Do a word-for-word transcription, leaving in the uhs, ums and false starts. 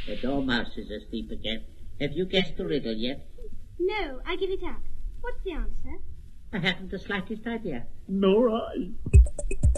The Dormouse is asleep again. Have you guessed the riddle yet? No, I give it up. What's the answer? I haven't the slightest idea. Nor I.